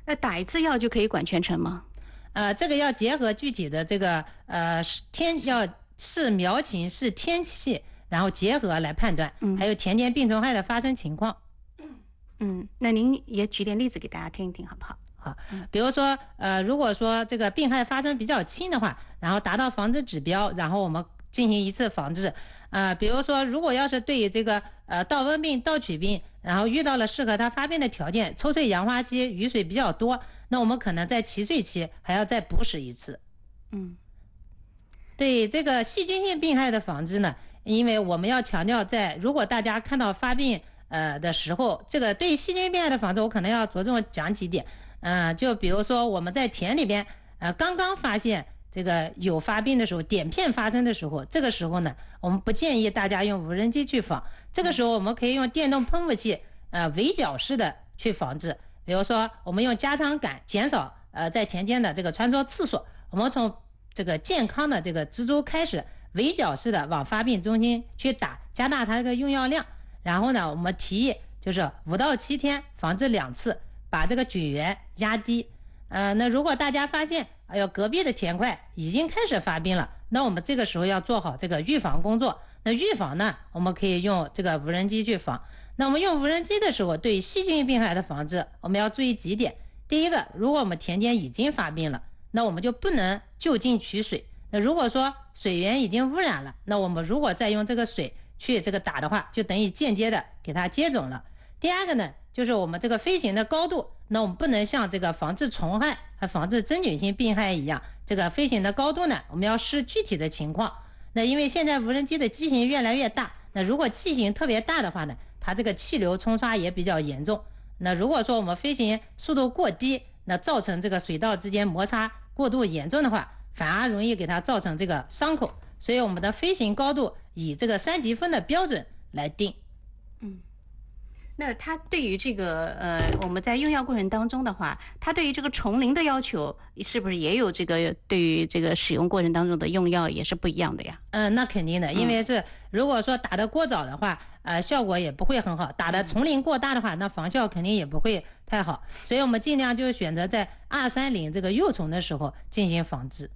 打一次药就可以管全程吗？ 这个要结合具体的这个要视苗情视天气，然后结合来判断，还有田间病虫害的发生情况。 那您也举点例子给大家听一听好不好？ 好，比如说如果说这个病害发生比较轻的话，然后达到防治指标，然后我们进行一次防治。比如说如果要是对于这个稻温病、稻曲病，然后遇到了适合它发病的条件，抽穗杨花期雨水比较多，那我们可能在齐穗期还要再补使一次。对这个细菌性病害的防治呢，因为我们要强调如果大家看到发病的时候，这个对于细菌病害的防治，我可能要着重讲几点。就比如说我们在田里边刚刚发现这个有发病的时候，碘片发生的时候，这个时候呢，我们不建议大家用无人机去防，这个时候我们可以用电动喷雾器围剿式的去防治。比如说我们用加长杆减少在田间的这个穿梭次数，我们从这个健康的这个植株开始围剿式的往发病中心去打，加大它这个用药量。然后呢，我们提议就是5到7天防治2次，把这个菌源压低。那如果大家发现隔壁的田块已经开始发病了，那我们这个时候要做好这个预防工作。那预防呢，我们可以用这个无人机去防。那我们用无人机的时候，对细菌病害的防治，我们要注意几点。第一个，如果我们田间已经发病了，那我们就不能就近取水。那如果说水源已经污染了，那我们如果再用这个水去这个打的话，就等于间接的给它接种了。第二个呢，就是我们这个飞行的高度，那我们不能像这个防治虫害和防治真菌性病害一样，这个飞行的高度呢，我们要视具体的情况。那因为现在无人机的机型越来越大，那如果气型特别大的话呢，它这个气流冲刷也比较严重。那如果说我们飞行速度过低，那造成这个水道之间摩擦过度严重的话，反而容易给它造成这个伤口。所以我们的飞行高度以这个3级分的标准来定。 那它对于这个我们在用药过程当中的话，它对于这个虫龄的要求是不是也有这个对于这个使用过程当中的用药也是不一样的呀？ 那肯定的，因为如果说打得过早的话，效果也不会很好；打的虫龄过大的话，那防效肯定也不会太好。所以我们尽量就选择在230这个幼虫的时候进行防治。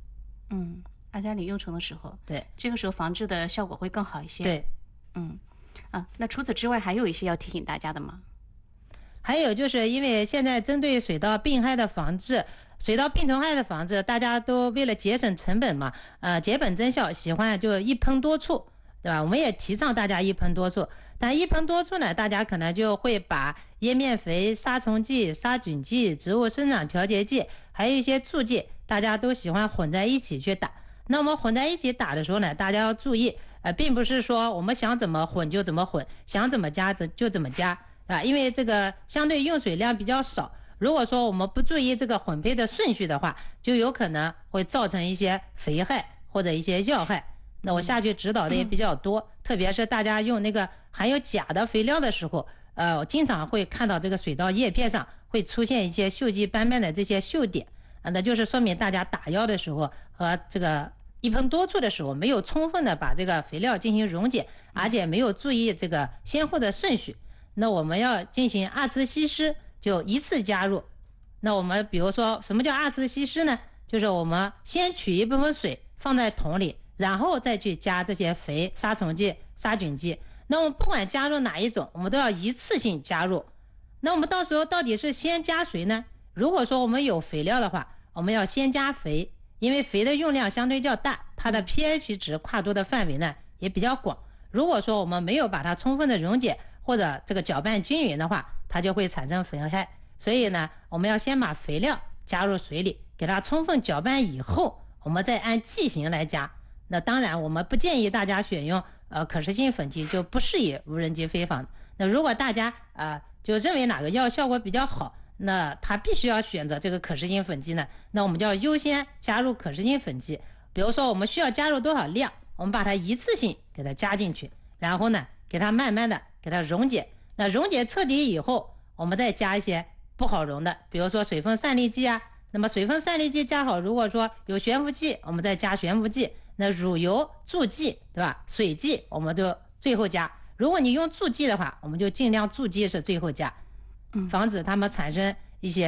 230幼虫的时候， 对， 这个时候防治的效果会更好一些。 对， 那除此之外还有一些要提醒大家的吗？ 还有就是因为现在针对水稻病害的防治、水稻病虫害的防治，大家都为了节省成本嘛，节本增效，喜欢就一喷多处，对吧？我们也提倡大家一喷多处，但一喷多处呢，大家可能就会把叶面肥、杀虫剂、杀菌剂、植物生长调节剂，还有一些助剂，大家都喜欢混在一起去打。那我们混在一起打的时候呢，大家要注意，并不是说我们想怎么混就怎么混，想怎么加就怎么加啊，因为这个相对用水量比较少。如果说我们不注意这个混配的顺序的话，就有可能会造成一些肥害或者一些药害。那我下去指导的也比较多，特别是大家用那个含有钾的肥料的时候，我经常会看到这个水稻叶片上会出现一些锈迹斑斑的这些锈点，那就是说明大家打药的时候和这个一喷多处的时候没有充分的把这个肥料进行溶解，而且没有注意这个先后的顺序。那我们要进行2次稀释，就一次加入。那我们比如说什么叫2次稀释呢？就是我们先取一部分水放在桶里，然后再去加这些肥、杀虫剂、杀菌剂。那我们不管加入哪一种，我们都要一次性加入。那我们到时候到底是先加谁呢？如果说我们有肥料的话，我们要先加肥，因为肥的用量相对较大，它的 pH 值跨度的范围呢也比较广。如果说我们没有把它充分的溶解或者这个搅拌均匀的话，它就会产生肥害。所以呢，我们要先把肥料加入水里，给它充分搅拌以后，我们再按剂型来加。那当然我们不建议大家选用可食性粉剂，就不适宜无人机飞防。那如果大家就认为哪个药效果比较好，那他必须要选择这个可食性粉剂呢，那我们就要优先加入可食性粉剂。比如说我们需要加入多少量，我们把它一次性给它加进去，然后呢给它慢慢的给它溶解。那溶解彻底以后，我们再加一些不好溶的，比如说水分散粒剂啊。那么水分散粒剂加好，如果说有悬浮剂，我们再加悬浮剂。那乳油助剂，对吧？水剂我们就最后加。如果你用助剂的话，我们就尽量助剂是最后加，防止它们产生一些